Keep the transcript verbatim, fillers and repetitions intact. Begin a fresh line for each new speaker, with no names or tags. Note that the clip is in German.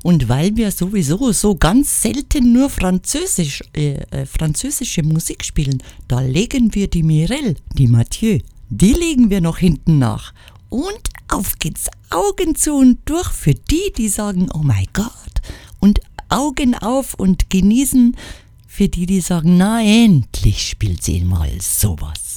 Und weil wir sowieso so ganz selten nur Französisch, äh, äh, französische Musik spielen, da legen wir die Mireille, die Mathieu, die legen wir noch hinten nach. Und auf geht's, Augen zu und durch für die, die sagen, oh mein Gott. Und Augen auf und genießen für die, die sagen, na endlich spielt sie mal sowas.